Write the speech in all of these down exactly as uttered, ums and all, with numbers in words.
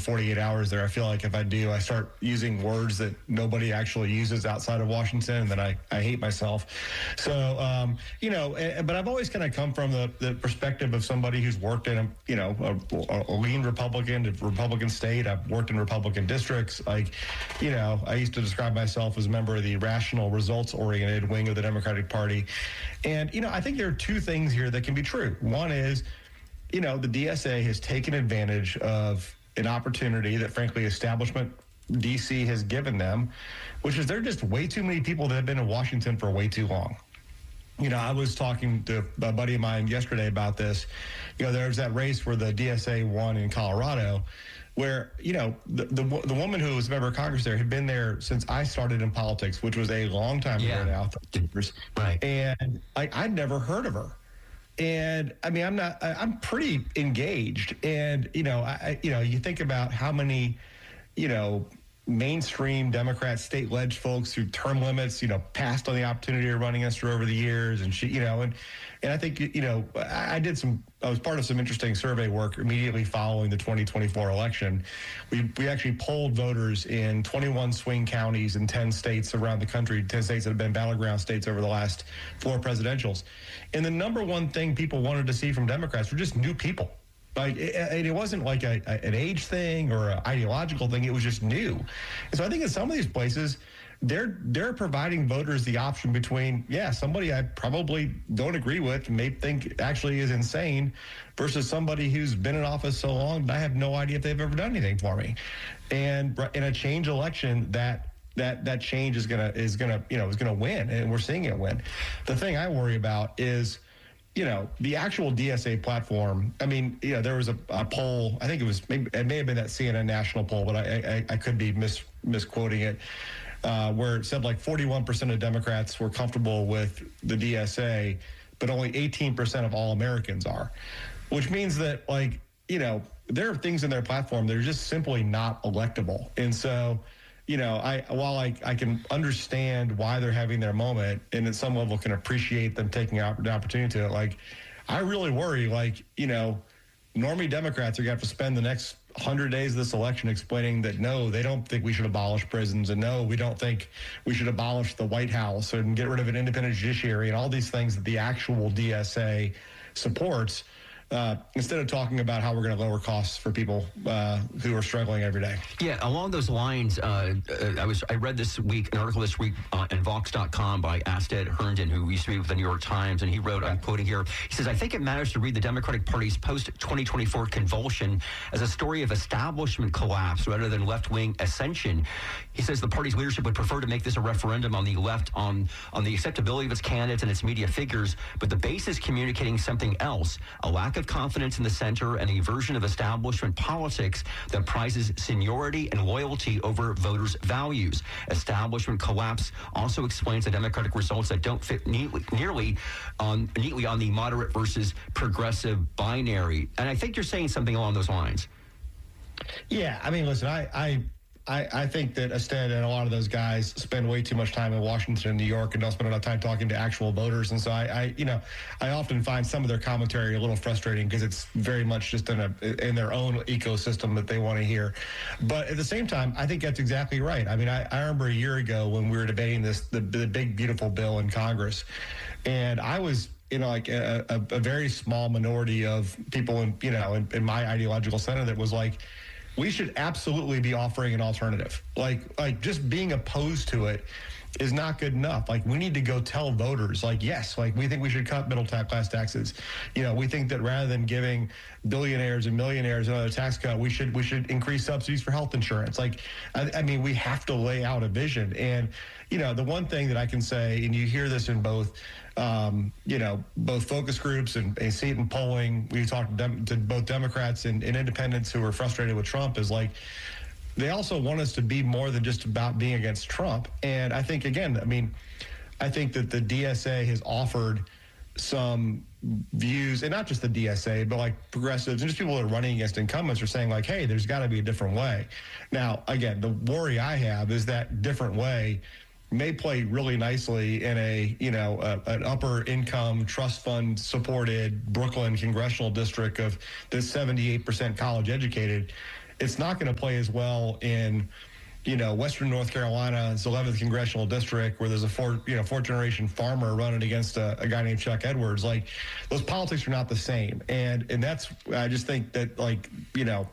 forty-eight hours there. I feel like if I do, I start using words that nobody actually uses outside of Washington, and then I, I hate myself. So, um, you know, but I've always kind of come from the, the perspective of somebody who's worked in a, you know, a, a lean Republican, a Republican state. I've worked in Republican districts. Like, you know, I used to describe myself as a member of the rational, results-oriented wing of the Democratic Party. And, you know, I think there are two things here that can be true. One is, you know, the D S A has taken advantage of an opportunity that, frankly, establishment D C has given them, which is there are just way too many people that have been in Washington for way too long. You know, I was talking to a buddy of mine yesterday about this. You know, there's that race where the D S A won in Colorado, where, you know, the, the the woman who was a member of Congress there had been there since I started in politics, which was a long time yeah. ago now. Right. And I, I'd never heard of her. And I mean, I'm not, I, I'm pretty engaged. And, you know, I, you know, you think about how many, you know, mainstream Democrat state ledge folks who term limits, you know, passed on the opportunity of running against her over the years. And she, you know, and, and I think, you know, I, I did some, I was part of some interesting survey work immediately following the twenty twenty-four election. We we actually polled voters in twenty-one swing counties in ten states around the country, ten states that have been battleground states over the last four presidentials. And the number one thing people wanted to see from Democrats were just new people. Like, it, it wasn't like a, a, an age thing or an ideological thing. It was just new. And so I think in some of these places, they're they're providing voters the option between, yeah, somebody I probably don't agree with, may think actually is insane, versus somebody who's been in office so long that I have no idea if they've ever done anything for me. And in a change election, that that that change is gonna is gonna you know is gonna win, and we're seeing it win. The thing I worry about is, you know, the actual D S A platform. I mean, you know, there was a, a poll, I think it was, maybe, it may have been that C N N national poll, but I I, I could be mis, misquoting it, uh, where it said like forty-one percent of Democrats were comfortable with the D S A, but only eighteen percent of all Americans are, which means that, like, you know, there are things in their platform that are just simply not electable. And so, you know, I while I, I can understand why they're having their moment, and at some level can appreciate them taking an opportunity to it, like, I really worry, like, you know, normie Democrats are going to have to spend the next one hundred days of this election explaining that, no, they don't think we should abolish prisons, and no, we don't think we should abolish the White House and get rid of an independent judiciary and all these things that the actual D S A supports. Uh, instead of talking about how we're going to lower costs for people uh, who are struggling every day. Yeah, along those lines, uh, uh, I was I read this week, an article this week uh, in Vox dot com by Asted Herndon, who used to be with the New York Times, and he wrote, I'm quoting here, he says, I think it matters to read the Democratic Party's post twenty twenty-four convulsion as a story of establishment collapse rather than left-wing ascension. He says the party's leadership would prefer to make this a referendum on the left on, on the acceptability of its candidates and its media figures, but the base is communicating something else, a lack of confidence in the center and a version of establishment politics that prizes seniority and loyalty over voters' values. Establishment collapse also explains the Democratic results that don't fit neatly, nearly on, neatly on the moderate versus progressive binary. And I think you're saying something along those lines. Yeah, I mean, listen, I... I I, I think that Asted and a lot of those guys spend way too much time in Washington and New York and don't spend enough time talking to actual voters. And so I, I you know, I often find some of their commentary a little frustrating because it's very much just in a in their own ecosystem that they want to hear. But at the same time, I think that's exactly right. I mean, I, I remember a year ago when we were debating this, the, the big, beautiful bill in Congress, and I was, you know, like a, a, a very small minority of people in, you know, in, in my ideological center that was like, we should absolutely be offering an alternative. Like, like just being opposed to it is not good enough. Like, we need to go tell voters, like, yes, like, we think we should cut middle class taxes. You know, we think that rather than giving billionaires and millionaires another tax cut, we should we should increase subsidies for health insurance. Like, I, I mean, we have to lay out a vision. And, you know, the one thing that I can say, and you hear this in both, um, you know, both focus groups and, and see it in polling, we talked to, dem- to both Democrats and, and independents who are frustrated with Trump, is like, they also want us to be more than just about being against Trump. And I think, again, I mean, I think that the D S A has offered some views, and not just the D S A, but like progressives and just people that are running against incumbents are saying, like, hey, there's got to be a different way. Now, again, the worry I have is that different way may play really nicely in a, you know, a, an upper income trust fund supported Brooklyn congressional district of the seventy-eight percent college educated. it's not going to play as well in, you know, Western North Carolina, it's eleventh congressional district, where there's a four, you know, fourth generation farmer running against a, a guy named Chuck Edwards. Like, those politics are not the same. And, and that's, I just think that, like, you know,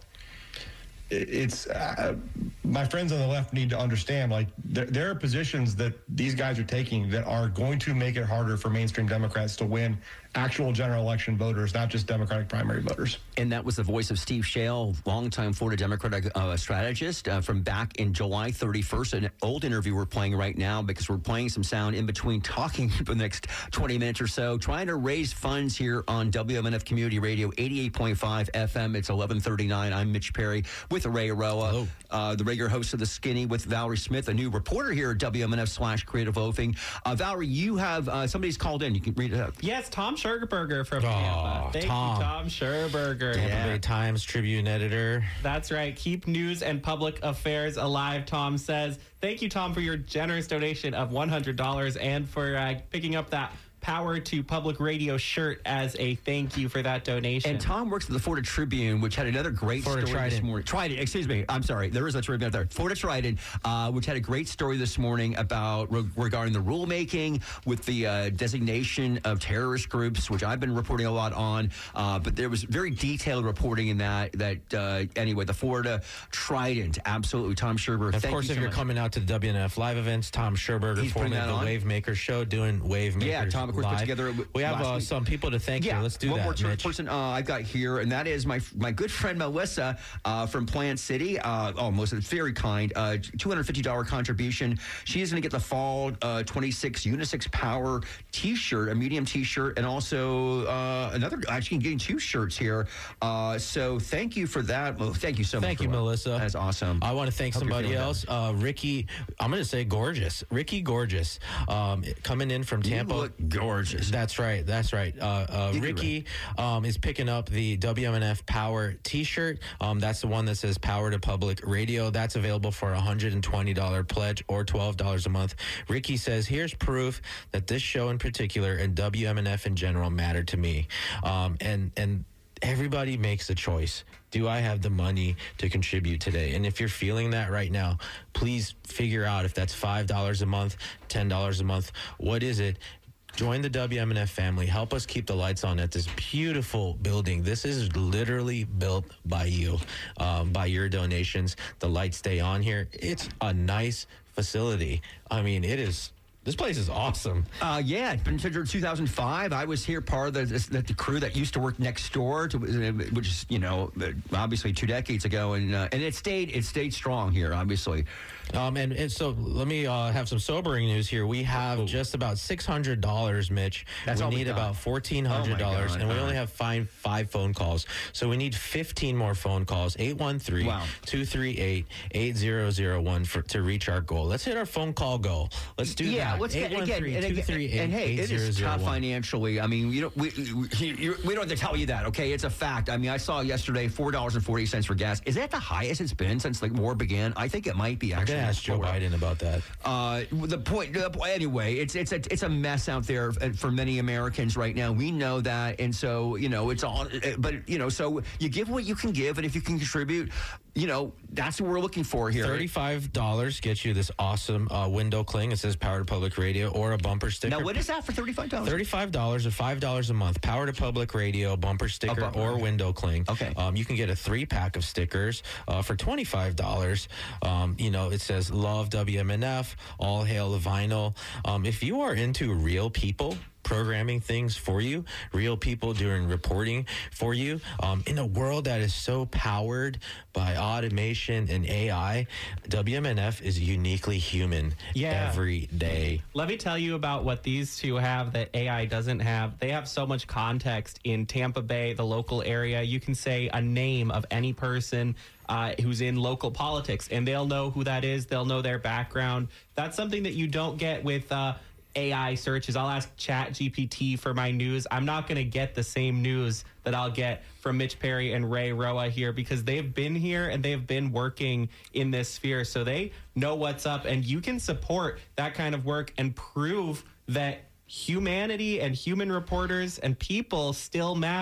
it's uh, my friends on the left need to understand, like, there, there are positions that these guys are taking that are going to make it harder for mainstream Democrats to win actual general election voters, not just Democratic primary voters. And that was the voice of Steve Shale, longtime Florida Democratic uh, strategist uh, from back in July thirty-first. An old interview we're playing right now because we're playing some sound in between talking for the next twenty minutes or so, trying to raise funds here on W M N F Community Radio, eighty-eight point five F M. It's eleven thirty-nine. I'm Mitch Perry with Ray Aroa, uh, the regular host of The Skinny, with Valerie Smith, a new reporter here at W M N F slash Creative Loafing. Uh, Valerie, you have, uh, somebody's called in. You can read it out. Yes, Tom Scherberger from oh, Tampa. Thank Tom. you, Tom Scherberger. Tampa Yeah. Bay Times Tribune editor. That's right. Keep news and public affairs alive, Tom says. Thank you, Tom, for your generous donation of one hundred dollars and for uh, picking up that Power to Public Radio shirt as a thank you for that donation. And Tom works at the Florida Tribune, which had another great Florida story Trident. this morning. Trident, excuse me. I'm sorry. There is a Tribune out there. Florida Trident, uh, which had a great story this morning about re- regarding the rulemaking with the uh, designation of terrorist groups, which I've been reporting a lot on. Uh, but there was very detailed reporting in that. That uh, anyway, the Florida Trident, absolutely. Tom Scherberger. Of thank course, you if so you're much. coming out to the W N F live events, Tom Scherberger, He's putting formerly of that the on? Wave Maker Show, doing Wave Makers Yeah, Tom, of course, put live. together a- We have last uh, week. some people to thank Yeah, you. Let's do one that, more Mitch. person uh, I've got here, and that is my my good friend Melissa uh, from Plant City. Uh, oh, Melissa, very kind. Uh, two hundred fifty dollars contribution. She is going to get the fall uh, twenty-six Unisex Power T-shirt, a medium T-shirt, and also uh, another. Actually, getting two shirts here. Uh, so thank you for that. Well, thank you so much. Thank you, for that. Melissa. That's awesome. I want to thank Hope you're somebody feeling else. Uh, Ricky, I'm going to say gorgeous. Ricky Gorgeous, um, coming in from Tampa. You look gorgeous. That's right. That's right. Uh, uh, You do Ricky um, is picking up the W M N F Power T-shirt. Um, that's the one that says Power to Public Radio. That's available for a one hundred twenty dollars pledge or twelve dollars a month. Ricky says, here's proof that this show in particular and W M N F in general matter to me. Um, and, and everybody makes a choice. Do I have the money to contribute today? And if you're feeling that right now, please figure out if that's five dollars a month, ten dollars a month. What is it? Join the W M N F family. Help us keep the lights on at this beautiful building. This is literally built by you, um, by your donations. The lights stay on here. It's a nice facility. I mean, it is. This place is awesome. Uh, yeah, it's been since two thousand five. I was here part of the, this, the, the crew that used to work next door, to, which is, you know, obviously two decades ago, and uh, and it stayed it stayed strong here, obviously. Um, and, and so let me uh, have some sobering news here. We have Ooh. just about six hundred dollars, Mitch. That's we all we need got. about fourteen hundred dollars, oh and we all only right. have five, five phone calls. So we need fifteen more phone calls, eight one three, two three eight, eight zero zero one for, to reach our goal. Let's hit our phone call goal. Let's do yeah, that. let's get again. And, again, and hey, it is tough financially. I mean, you don't, we, we, we don't have to tell you that, okay? It's a fact. I mean, I saw yesterday four dollars and forty cents for gas. Is that the highest it's been since the war began? I think it might be, actually. I'm going to ask Joe Biden about that. Uh, the point, uh, anyway, it's it's a it's a mess out there for many Americans right now. We know that, and so you know it's all. But you know, so you give what you can give, and if you can contribute, you know that's what we're looking for here. Thirty-five dollars gets you this awesome uh, window cling. It says Power to Public Radio or a bumper sticker. Now, what is that for thirty-five dollars? Thirty-five dollars or five dollars a month. Power to Public Radio, bumper sticker, bumper. or window cling. Okay. Um, you can get a three-pack of stickers uh, for twenty-five dollars. Um, you know, it says Love W M N F, All Hail the Vinyl. Um, if you are into real people programming things for you, real people doing reporting for you, um, in a world that is so powered by automation and A I, W M N F is uniquely human Yeah. every day. Let me tell you about what these two have that A I doesn't have. They have so much context in Tampa Bay, the local area. You can say a name of any person uh, who's in local politics, and they'll know who that is. They'll know their background. That's something that you don't get with uh, A I searches. I'll ask Chat G P T for my news. I'm not going to get the same news that I'll get from Mitch Perry and Ray Roa here because they've been here and they've been working in this sphere. So they know what's up, and you can support that kind of work and prove that humanity and human reporters and people still matter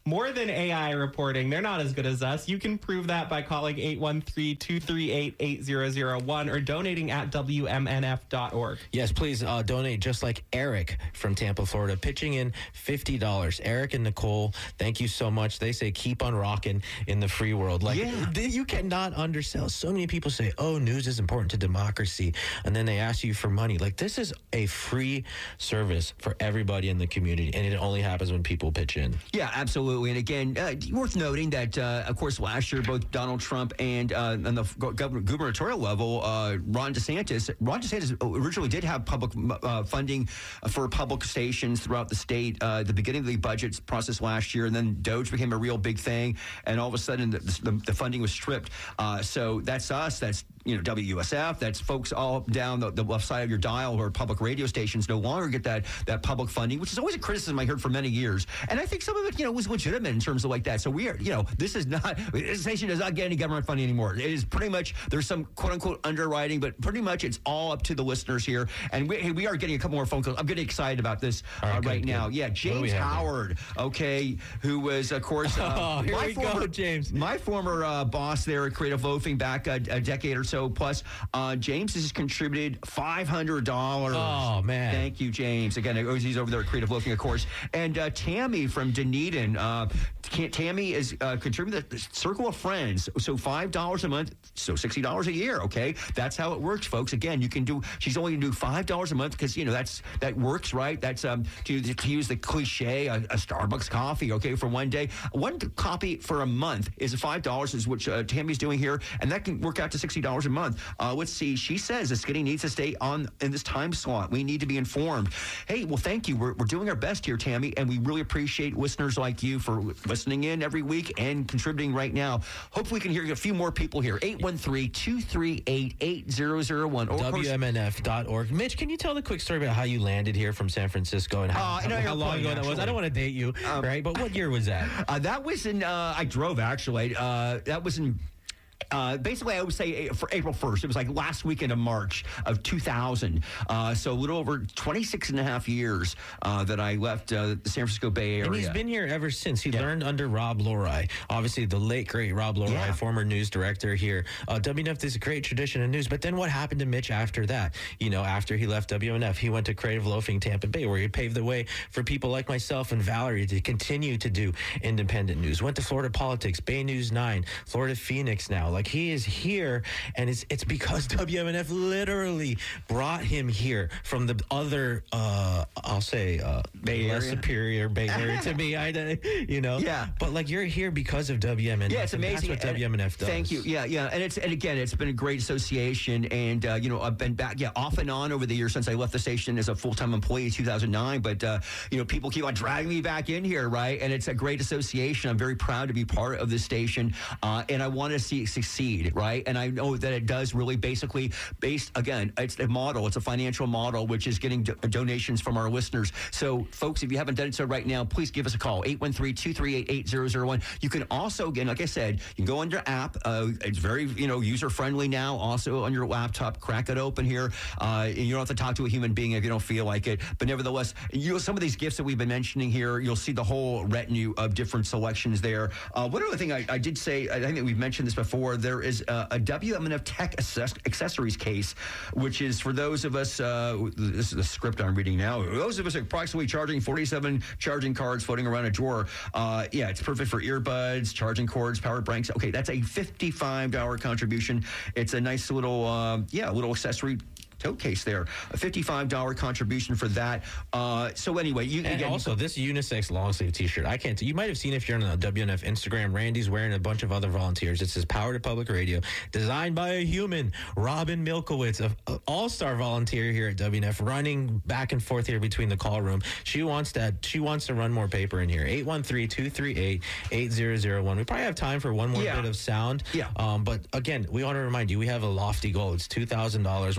more than A I reporting. They're not as good as us. You can prove that by calling eight one three, two three eight, eight zero zero one or donating at W M N F dot org. Yes, please uh, donate just like Eric from Tampa, Florida, pitching in fifty dollars. Eric and Nicole, thank you so much. They say keep on rocking in the free world. Like, Yeah. th- you cannot undersell. So many people say, oh, news is important to democracy. And then they ask you for money. Like, this is a free service for everybody in the community. And it only happens when people pitch in. Yeah, absolutely. And again, uh, worth noting that, uh, of course, last year, both Donald Trump and uh, on the gov- gubernatorial level, uh, Ron DeSantis, Ron DeSantis originally did have public uh, funding for public stations throughout the state uh, at the beginning of the budget process last year. And then Doge became a real big thing. And all of a sudden, the, the, the funding was stripped. Uh, so that's us. That's you know, W U S F, that's folks all down the, the left side of your dial where public radio stations no longer get that that public funding, which is always a criticism I heard for many years. And I think some of it, you know, was legitimate in terms of like that. So we are, you know, this is not, this station does not get any government funding anymore. It is pretty much, there's some quote unquote underwriting, but pretty much it's all up to the listeners here. And we, hey, we are getting a couple more phone calls. I'm getting excited about this uh, right, right good, now. good. Yeah, James Howard, okay, who was, of course, uh, Oh, here my we former, go, James. My former uh, boss there at Creative Loafing back a, a decade or so plus. Uh, James has contributed five hundred dollars. Oh, man. Thank you, James. Again, he's over there at Creative Loafing, of course. And uh, Tammy from Dunedin. Uh, Tammy is uh, contributed to Circle of Friends. So five dollars a month, so sixty dollars a year, okay? That's how it works, folks. Again, you can do, she's only going to do five dollars a month because, you know, that's that works, right? That's, um, to, to use the cliche, a, a Starbucks coffee, okay, for one day. One copy for a month is five dollars, is what uh, Tammy's doing here, and that can work out to sixty dollars a month. Uh, let's see. She says the skinny needs to stay on in this time slot. We need to be informed. Hey, well, thank you. We're, we're doing our best here, Tammy, and we really appreciate listeners like you for listening in every week and contributing right now. Hopefully we can hear a few more people here. eight one three, two three eight, eight zero zero one. W M N F dot org. Mitch, can you tell the quick story about how you landed here from San Francisco and how, Uh, in how, an how long airplane, ago that was? actually. I don't want to date you, right? But what year was that? Uh, that was in, uh, I drove actually. Uh, that was in, Uh, basically, I would say for April first. It was like last weekend of March of two thousand. Uh, so a little over twenty-six and a half years uh, that I left uh, the San Francisco Bay Area. And he's been here ever since. He Yeah. learned under Rob Lorai. Obviously, the late, great Rob Lorai, Yeah. former news director here. Uh, W N F is a great tradition in news. But then what happened to Mitch after that? You know, after he left W N F, he went to Creative Loafing Tampa Bay, where he paved the way for people like myself and Valerie to continue to do independent news. Went to Florida Politics, Bay News nine, Florida Phoenix now. Like, he is here, and it's it's because W M N F literally brought him here from the other, uh, I'll say, uh, Bay less Area? superior Bay Area to me. I, you know, Yeah. But like, you're here because of W M N F. Yeah, it's and amazing. That's what And W M N F does. Thank you. Yeah, yeah, and it's and again, it's been a great association, and uh, you know, I've been back, yeah, off and on over the years since I left the station as a full time employee in two thousand nine. But uh, you know, people keep on dragging me back in here, right? And it's a great association. I'm very proud to be part of this station, uh, and I want to see it succeed, right? And I know that it does really basically based again, it's a model, it's a financial model, which is getting do- donations from our listeners. So, folks, if you haven't done so right now, please give us a call, eight one three, two three eight, eight zero zero one. You can also, again, like I said, you can go on your app. Uh, it's very, you know, user-friendly now. Also on your laptop, crack it open here. Uh, and you don't have to talk to a human being if you don't feel like it. But nevertheless, you some of these gifts that we've been mentioning here, you'll see the whole retinue of different selections there. Uh, one other thing I, I did say, I think that we've mentioned this before, there is a, a W M N F Tech access- accessories case, which is for those of us, uh, this is the script I'm reading now, those of us approximately charging forty-seven charging cards floating around a drawer. Uh, yeah, it's perfect for earbuds, charging cords, power banks. Okay, that's a fifty-five dollars contribution. It's a nice little, uh, yeah, little accessory tote case there. A fifty-five dollars contribution for that. Uh, so anyway, you And again, also, this unisex long sleeve T-shirt, I can't. You might have seen if you're on the W N F Instagram. Randy's wearing a bunch of other volunteers. It says "Power to Public Radio," designed by a human, Robin Milkowitz, an all-star volunteer here at W N F, running back and forth here between the call room. She wants to. She wants to run more paper in here. eight one three, two three eight, eight zero zero one. We probably have time for one more Yeah. bit of sound. Yeah. Um, but again, we want to remind you, we have a lofty goal. It's two thousand dollars. We're about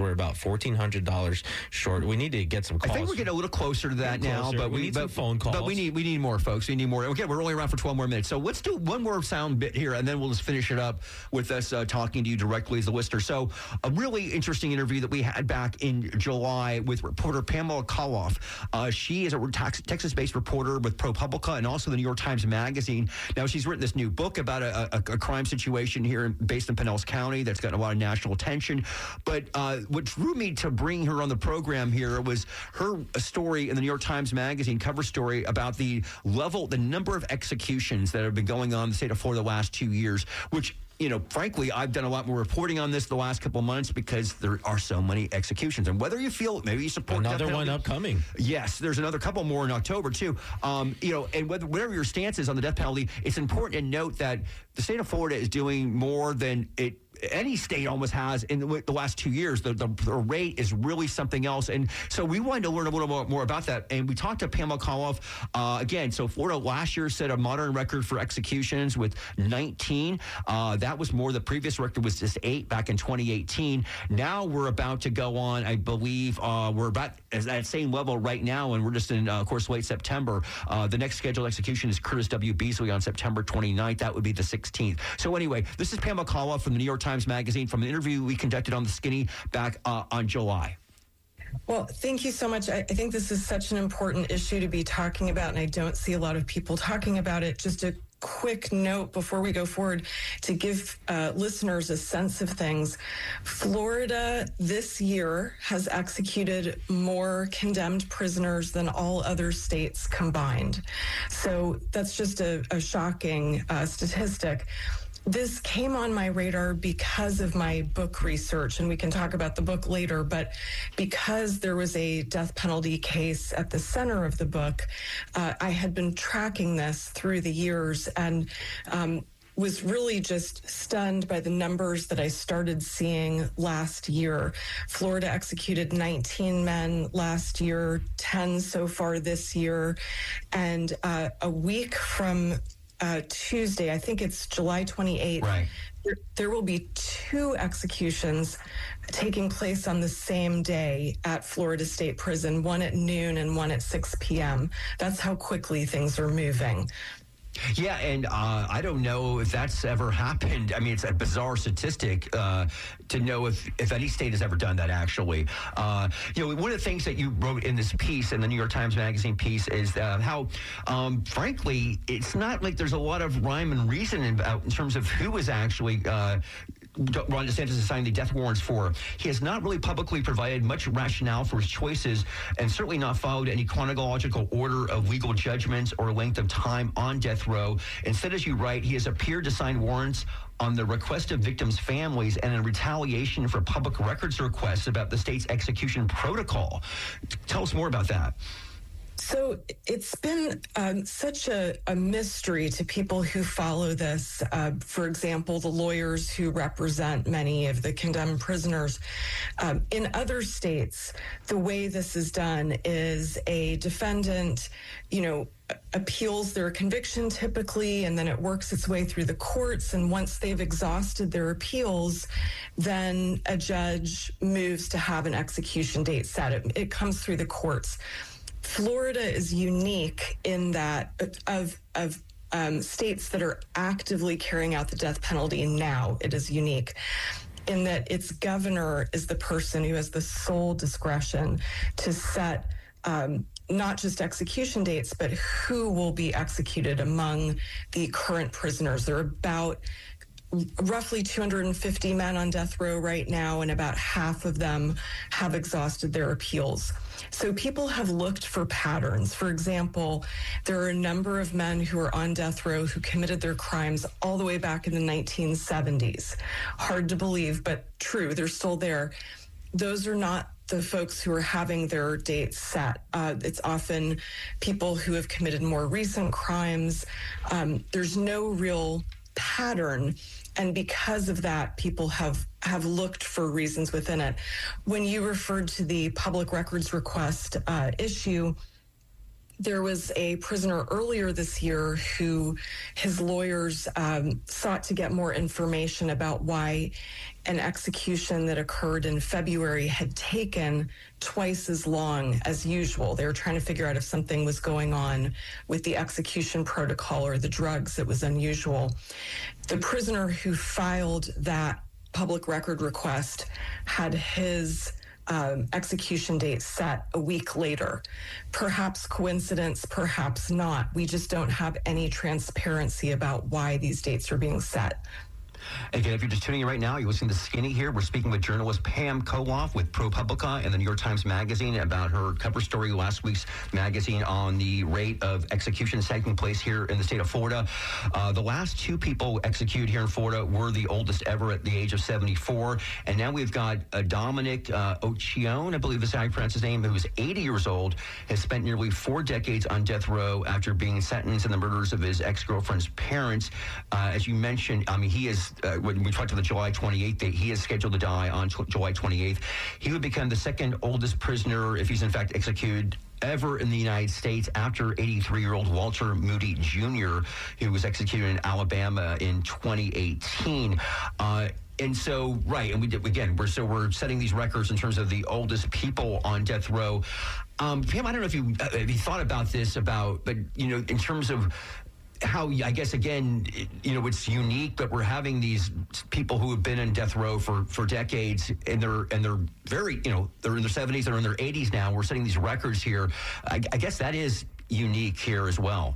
fourteen hundred dollars short. We need to get some calls. I think we're getting a little closer to that now, closer. but We we, need but, some phone calls. But we need we need more, folks. We need more. Okay, we're only around for twelve more minutes, so let's do one more sound bit here, and then we'll just finish it up with us uh, talking to you directly as a listener. So, a really interesting interview that we had back in July with reporter Pamela Koloff. Uh, she is a Texas-based reporter with ProPublica and also the New York Times Magazine. Now, she's written this new book about a, a, a crime situation here based in Pinellas County that's gotten a lot of national attention. But uh, what drew me to bring her on the program here was her story in the New York Times Magazine, cover story about the level, the number of executions that have been going on in the state of Florida the last two years, which, you know, frankly, I've done a lot more reporting on this the last couple of months because there are so many executions. And whether you feel, maybe you support another death penalty, one upcoming. Yes, there's another couple more in October, too. Um, you know, and whether, whatever your stance is on the death penalty, it's important to note that the state of Florida is doing more than it any state almost has in the, the last two years. The, the, the rate is really something else. And so we wanted to learn a little more, more about that. And we talked to Pamela Koloff uh, again. So Florida last year set a modern record for executions with nineteen. Uh, that was more. The previous record was just eight back in twenty eighteen. Now we're about to go on, I believe, uh, we're about at that same level right now. And we're just in, uh, of course, late September. Uh, the next scheduled execution is Curtis W. Beasley on September twenty-ninth. That would be the sixteenth. So anyway, this is Pamela Koloff from the New York Times Magazine from an interview we conducted on The Skinny back uh, on July. Well, thank you so much. I, I think this is such an important issue to be talking about, and I don't see a lot of people talking about it. Just a quick note before we go forward to give uh, listeners a sense of things. Florida this year has executed more condemned prisoners than all other states combined. So that's just a, a shocking uh, statistic. This came on my radar because of my book research, and we can talk about the book later, but because there was a death penalty case at the center of the book, uh, I had been tracking this through the years and um, was really just stunned by the numbers that I started seeing last year. Florida executed nineteen men last year, ten so far this year, and uh, a week from Uh, Tuesday, I think it's July twenty-eighth. Right. There, there will be two executions taking place on the same day at Florida State Prison, one at noon and one at six p.m. That's how quickly things are moving. Yeah, and uh, I don't know if that's ever happened. I mean, it's a bizarre statistic uh, to know if, if any state has ever done that, actually. Uh, you know, one of the things that you wrote in this piece, in the New York Times Magazine piece, is uh, how, um, frankly, it's not like there's a lot of rhyme and reason in, uh, in terms of who is actually uh, Ron DeSantis is signing the death warrants for. He has not really publicly provided much rationale for his choices and certainly not followed any chronological order of legal judgments or length of time on death row. Instead, as you write, he has appeared to sign warrants on the request of victims' families and in retaliation for public records requests about the state's execution protocol. Tell us more about that. So it's been um, such a, a mystery to people who follow this. Uh, for example, the lawyers who represent many of the condemned prisoners. Um, in other states, the way this is done is a defendant, you know, appeals their conviction typically, and then it works its way through the courts. And once they've exhausted their appeals, then a judge moves to have an execution date set. It, it comes through the courts. Florida is unique in that of of um, states that are actively carrying out the death penalty now, it is unique in that its governor is the person who has the sole discretion to set um, not just execution dates, but who will be executed among the current prisoners. There are about roughly two hundred fifty men on death row right now, and about half of them have exhausted their appeals. So people have looked for patterns. For example, there are a number of men who are on death row who committed their crimes all the way back in the nineteen seventies. Hard to believe, but true, they're still there. Those are not the folks who are having their dates set. Uh, it's often people who have committed more recent crimes. Um, there's no real pattern. And because of that, people have, have looked for reasons within it. When you referred to the public records request uh, issue, There was a prisoner earlier this year who his lawyers um, sought to get more information about why an execution that occurred in February had taken twice as long as usual. They were trying to figure out if something was going on with the execution protocol or the drugs that was unusual. The prisoner who filed that public record request had his Um, execution date set a week later. Perhaps coincidence, perhaps not. We just don't have any transparency about why these dates are being set. Again, if you're just tuning in right now, you're listening to Skinny here. We're speaking with journalist Pam Koloff with ProPublica and the New York Times Magazine about her cover story last week's magazine on the rate of executions taking place here in the state of Florida. Uh, the last two people executed here in Florida were the oldest ever at the age of seventy-four. And now we've got uh, Dominic uh, Occhione, I believe is how you pronounce his name, who is eighty years old, has spent nearly four decades on death row after being sentenced in the murders of his ex-girlfriend's parents. Uh, as you mentioned, I mean, he is Uh, when we talked to the July twenty-eighth date, he is scheduled to die on t- July twenty-eighth. He would become the second oldest prisoner, if he's in fact executed, ever in the United States after eighty-three-year-old Walter Moody Junior, who was executed in Alabama in twenty eighteen. Uh, And so, right, and we did, again, we're so we're setting these records in terms of the oldest people on death row. Um, Pam, I don't know if you, uh, if you thought about this, about, but, you know, in terms of how, I guess, again, it, you know, it's unique, but we're having these people who have been in death row for, for decades, and they're and they're very, you know, they're in their seventies, they're in their eighties now. We're setting these records here. I, I guess that is unique here as well.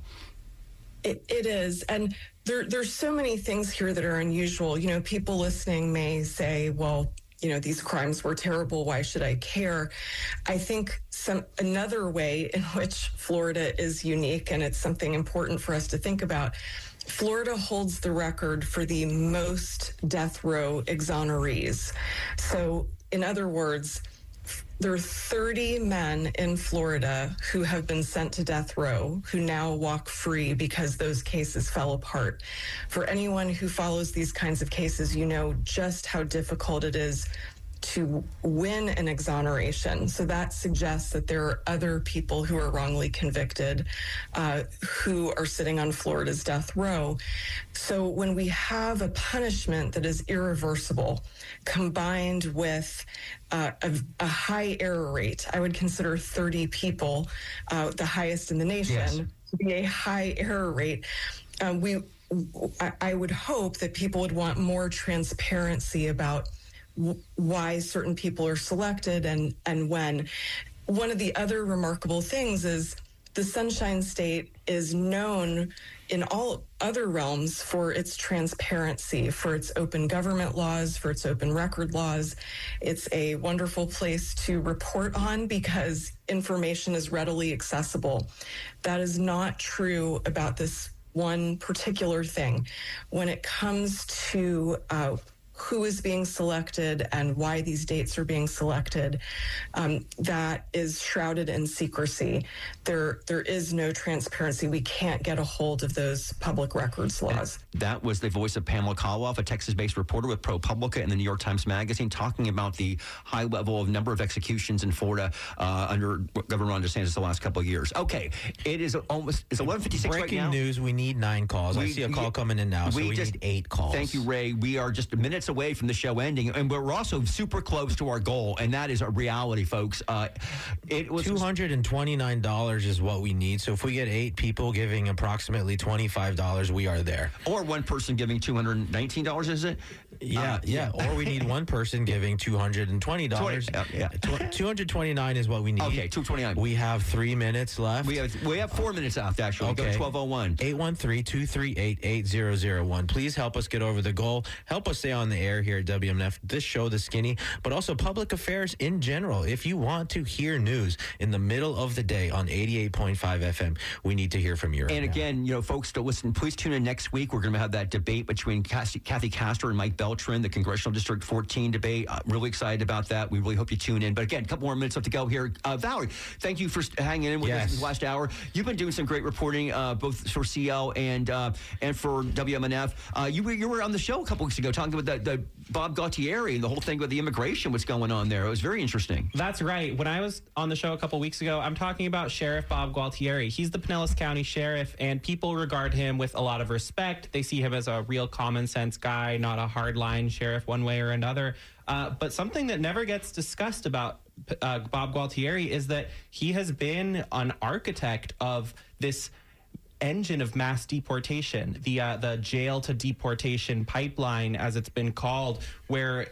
It, it is. And there, there's so many things here that are unusual. You know, people listening may say, well, you know, these crimes were terrible. Why should I care? I think some another way in which Florida is unique, and it's something important for us to think about, Florida holds the record for the most death row exonerees. So, in other words, there are thirty men in Florida who have been sent to death row who now walk free because those cases fell apart. For anyone who follows these kinds of cases, you know just how difficult it is to win an exoneration. So that suggests that there are other people who are wrongly convicted uh, who are sitting on Florida's death row. So when we have a punishment that is irreversible combined with uh, a, a high error rate, I would consider thirty people uh, the highest in the nation yes. to be a high error rate. Um, we, I, I would hope that people would want more transparency about why certain people are selected and, and when. One of the other remarkable things is the Sunshine State is known in all other realms for its transparency, for its open government laws, for its open record laws. It's a wonderful place to report on because information is readily accessible. That is not true about this one particular thing. When it comes to uh, who is being selected and why these dates are being selected, um, that is shrouded in secrecy. There, there is no transparency. We can't get a hold of those public records laws. And that was the voice of Pamela Koloff, a Texas-based reporter with ProPublica and the New York Times Magazine, talking about the high level of number of executions in Florida uh, under Governor Ron DeSantis the last couple of years. Okay, it is almost it's eleven fifty-six right now. Breaking news: we need nine calls. We, I see a call we, coming in now, so we, we just, need eight calls. Thank you, Ray. We are just minutes away from the show ending, and we're also super close to our goal, and that is a reality, folks. Uh, it was two hundred twenty-nine dollars is what we need. So if we get eight people giving approximately twenty-five dollars, we are there. Or one person giving two hundred nineteen dollars, is it? Yeah, uh, yeah. Or we need one person giving two hundred twenty dollars. twenty, uh, yeah. two hundred twenty-nine is what we need. Okay, two hundred twenty-nine. We have three minutes left. We have we have four minutes left, actually. Okay. Go to twelve oh one. eight one three, two three eight, eight zero zero one. Please help us get over the goal. Help us stay on the air here at W M N F. This show, The Skinny, but also public affairs in general. If you want to hear news in the middle of the day on eighty-eight point five F M, we need to hear from you right And now. again, you know, folks, to listen, please tune in next week. We're going to have that debate between Kathy, Kathy Castor and Mike Beltran, the Congressional District fourteen debate. I'm really excited about that. We really hope you tune in. But again, a couple more minutes left to go here. Uh, Valerie, thank you for hanging in with yes. us this last hour. You've been doing some great reporting, uh, both for C L and uh, and for W M N F. Uh, you were you were on the show a couple weeks ago talking about the, the Bob Gaultieri and the whole thing with the immigration, what's going on there. It was very interesting. That's right. When I was on the show a couple weeks ago, I'm talking about Sheriff Bob Gaultieri. He's the Pinellas County Sheriff, and people regard him with a lot of respect. They see him as a real common sense guy, not a hardline sheriff one way or another. Uh, but something that never gets discussed about uh, Bob Gaultieri is that he has been an architect of this engine of mass deportation, the uh, the jail to deportation pipeline, as it's been called, where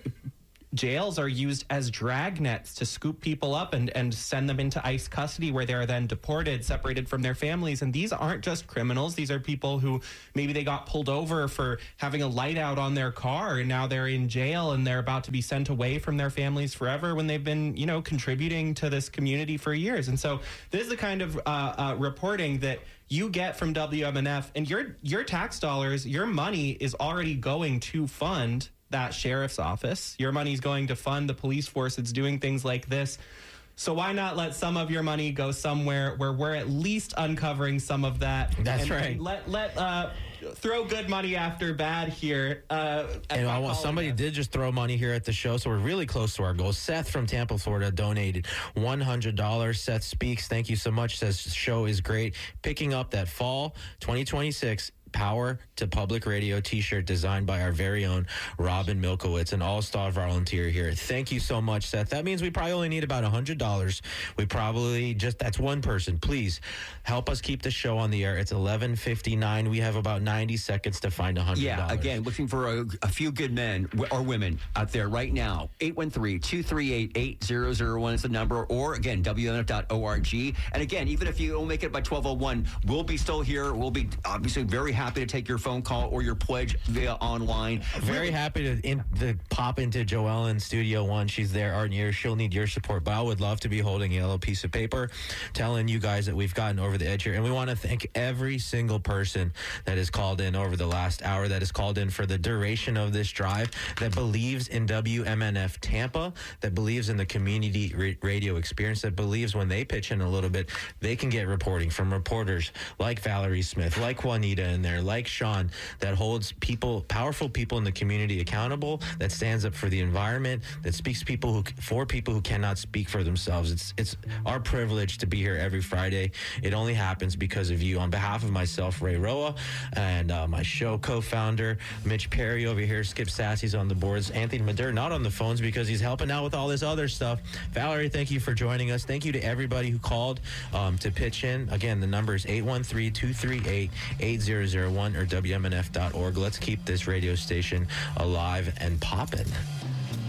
jails are used as dragnets to scoop people up and, and send them into ICE custody, where they're then deported, separated from their families. And these aren't just criminals. These are people who maybe they got pulled over for having a light out on their car, and now they're in jail and they're about to be sent away from their families forever when they've been, you know, contributing to this community for years. And so this is the kind of uh, uh, reporting that you get from W M N F, and your your tax dollars, your money is already going to fund that sheriff's office. Your money's going to fund the police force that's doing things like this. So why not let some of your money go somewhere where we're at least uncovering some of that? That's and, right. And let let uh, throw good money after bad here. Uh, And I want, somebody it. did just throw money here at the show, so we're really close to our goal. Seth from Tampa, Florida, donated one hundred dollars. Seth speaks. Thank you so much. Says show is great. Picking up that fall twenty twenty-six Power to Public Radio t-shirt designed by our very own Robin Milkowitz, an all-star volunteer here. Thank you so much, Seth. That means we probably only need about one hundred dollars. We probably just, that's one person. Please help us keep the show on the air. It's eleven fifty-nine. We have about ninety seconds to find one hundred dollars. Yeah, again, looking for a, a few good men or women out there right now. eight one three, two three eight, eight zero zero one is the number, or again, W N F dot org. And again, even if you don't make it by twelve oh one, we'll be still here. We'll be obviously very happy to take your phone call or your pledge via online. Very really happy to, in, to pop into Joelle in Studio One. She's there, Art Year. She'll need your support, but I would love to be holding a yellow piece of paper telling you guys that we've gotten over the edge here. And we want to thank every single person that has called in over the last hour, that has called in for the duration of this drive, that believes in W M N F Tampa, that believes in the community ra- radio experience, that believes when they pitch in a little bit, they can get reporting from reporters like Valerie Smith, like Juanita in there, like Sean, that holds people, powerful people in the community accountable, that stands up for the environment, that speaks people who, for people who cannot speak for themselves. It's it's our privilege to be here every Friday. It only happens because of you. On behalf of myself, Ray Roa, and uh, my show co-founder, Mitch Perry over here, Skip Sassy's on the boards, Anthony Madur not on the phones because he's helping out with all this other stuff. Valerie, thank you for joining us. Thank you to everybody who called um, to pitch in. Again, the number is eight one three, two three eight, eight zero zero one or W M N F dot org. Let's keep this radio station alive and popping.